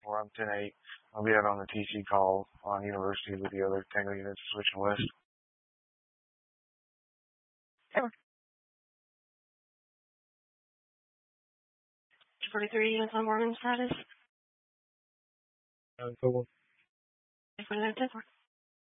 or I'm 10-8. I'll be out on the TC call on University with the other Tango units switching west. 43 units on Morgan status. Cool. 49 10 4.